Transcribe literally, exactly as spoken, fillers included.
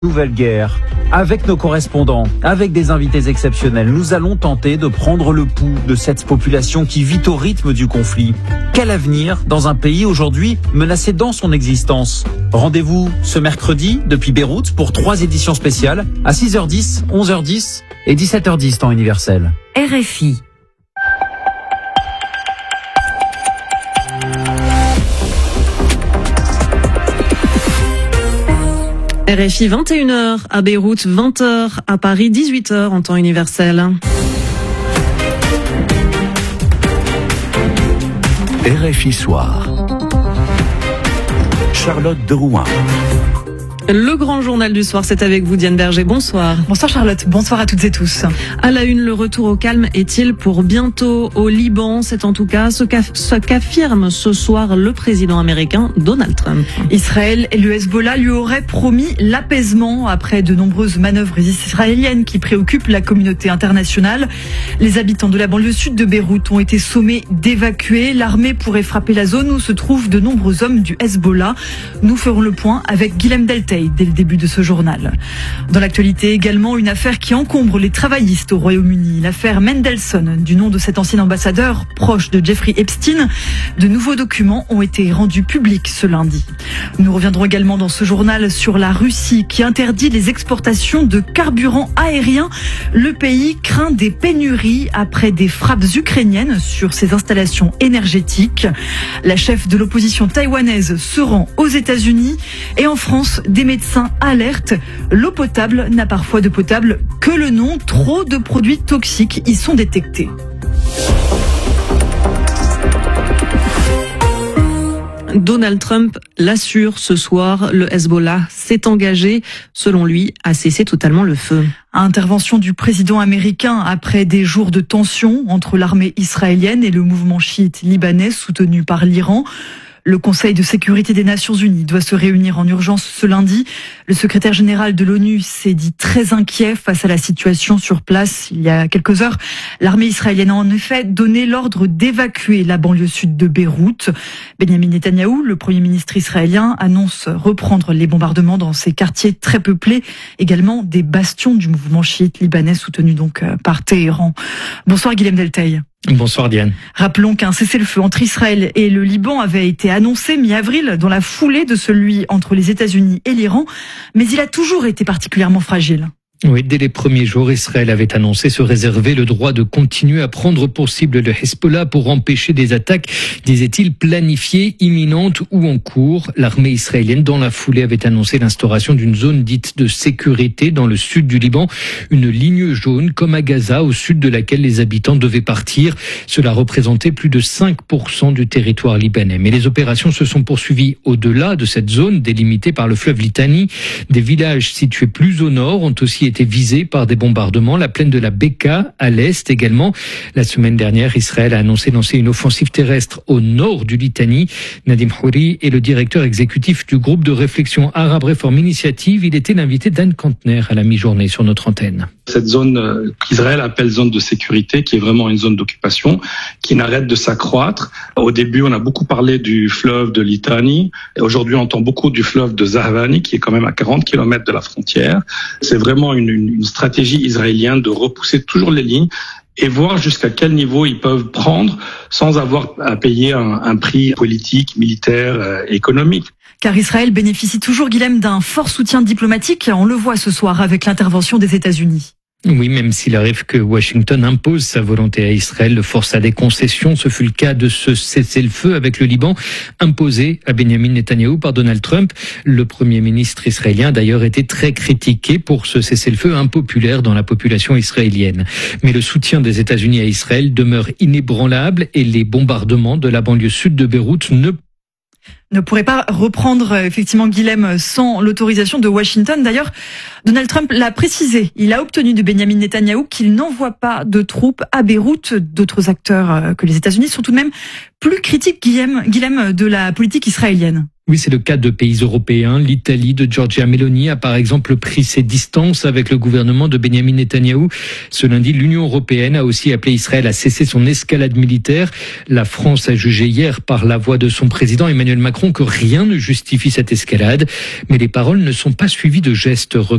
Nouvelle guerre. Avec nos correspondants, avec des invités exceptionnels, nous allons tenter de prendre le pouls de cette population qui vit au rythme du conflit. Quel avenir dans un pays aujourd'hui menacé dans son existence? Rendez-vous ce mercredi depuis Beyrouth pour trois éditions spéciales à six heures dix, onze heures dix et dix-sept heures dix temps universel. R F I. R F I vingt et une heures à Beyrouth, vingt heures à Paris, dix-huit heures en temps universel. R F I Soir. Charlotte de Rouen. Le grand journal du soir, c'est avec vous Diane Berger, bonsoir. Bonsoir Charlotte, bonsoir à toutes et tous. À la une, le retour au calme est-il pour bientôt au Liban? C'est en tout cas ce qu'affirme ce soir le président américain Donald Trump. Israël et le Hezbollah lui auraient promis l'apaisement après de nombreuses manœuvres israéliennes qui préoccupent la communauté internationale. Les habitants de la banlieue sud de Beyrouth ont été sommés d'évacuer. L'armée pourrait frapper la zone où se trouvent de nombreux hommes du Hezbollah. Nous ferons le point avec Guilhem Delteil dès le début de ce journal. Dans l'actualité également, une affaire qui encombre les travaillistes au Royaume-Uni, l'affaire Mendelssohn, du nom de cet ancien ambassadeur proche de Jeffrey Epstein. De nouveaux documents ont été rendus publics ce lundi. Nous reviendrons également dans ce journal sur la Russie qui interdit les exportations de carburant aérien. Le pays craint des pénuries après des frappes ukrainiennes sur ses installations énergétiques. La chef de l'opposition taïwanaise se rend aux États-Unis et en France, des médecins alertent. L'eau potable n'a parfois de potable que le nom. Trop de produits toxiques y sont détectés. Donald Trump l'assure ce soir, le Hezbollah s'est engagé, selon lui, à cesser totalement le feu. Intervention du président américain après des jours de tension entre l'armée israélienne et le mouvement chiite libanais soutenu par l'Iran. Le Conseil de sécurité des Nations Unies doit se réunir en urgence ce lundi. Le secrétaire général de l'ONU s'est dit très inquiet face à la situation sur place il y a quelques heures. L'armée israélienne a en effet donné l'ordre d'évacuer la banlieue sud de Beyrouth. Benjamin Netanyahou, le premier ministre israélien, annonce reprendre les bombardements dans ces quartiers très peuplés, également des bastions du mouvement chiite libanais soutenu donc par Téhéran. Bonsoir Guilhem Delteil. Bonsoir Diane. Rappelons qu'un cessez-le-feu entre Israël et le Liban avait été annoncé mi-avril dans la foulée de celui entre les États-Unis et l'Iran, mais il a toujours été particulièrement fragile. Oui, dès les premiers jours, Israël avait annoncé se réserver le droit de continuer à prendre pour cible le Hezbollah pour empêcher des attaques, disait-il, planifiées, imminentes ou en cours. L'armée israélienne, dans la foulée, avait annoncé l'instauration d'une zone dite de sécurité dans le sud du Liban, une ligne jaune comme à Gaza, au sud de laquelle les habitants devaient partir. Cela représentait plus de cinq pour cent du territoire libanais. Mais les opérations se sont poursuivies au-delà de cette zone délimitée par le fleuve Litani. Des villages situés plus au nord ont aussi été visés par des bombardements. La plaine de la Beka, à l'est également. La semaine dernière, Israël a annoncé lancer une offensive terrestre au nord du Litani. Nadim Houri est le directeur exécutif du groupe de réflexion Arabe Reform Initiative. Il était l'invité d'Anne Kantner à la mi-journée sur notre antenne. Cette zone qu'Israël appelle zone de sécurité, qui est vraiment une zone d'occupation, qui n'arrête de s'accroître. Au début, on a beaucoup parlé du fleuve de Litani. Et aujourd'hui, on entend beaucoup du fleuve de Zahavani, qui est quand même à quarante kilomètres de la frontière. C'est vraiment une, une stratégie israélienne de repousser toujours les lignes et voir jusqu'à quel niveau ils peuvent prendre sans avoir à payer un, un prix politique, militaire, euh, économique. Car Israël bénéficie toujours, Guilhem, d'un fort soutien diplomatique. On le voit ce soir avec l'intervention des États-Unis. Oui, même s'il arrive que Washington impose sa volonté à Israël, le force à des concessions. Ce fut le cas de ce cessez-le-feu avec le Liban, imposé à Benjamin Netanyahou par Donald Trump. Le premier ministre israélien a d'ailleurs été très critiqué pour ce cessez-le-feu impopulaire dans la population israélienne. Mais le soutien des États-Unis à Israël demeure inébranlable et les bombardements de la banlieue sud de Beyrouth ne ne pourrait pas reprendre effectivement Guilhem sans l'autorisation de Washington. D'ailleurs, Donald Trump l'a précisé. Il a obtenu de Benjamin Netanyahou qu'il n'envoie pas de troupes à Beyrouth. D'autres acteurs que les États-Unis sont tout de même plus critiques, Guilhem, Guilhem, de la politique israélienne. Oui, c'est le cas de pays européens. L'Italie de Giorgia Meloni a par exemple pris ses distances avec le gouvernement de Benjamin Netanyahou. Ce lundi, l'Union européenne a aussi appelé Israël à cesser son escalade militaire. La France a jugé hier par la voix de son président Emmanuel Macron que rien ne justifie cette escalade. Mais les paroles ne sont pas suivies de gestes.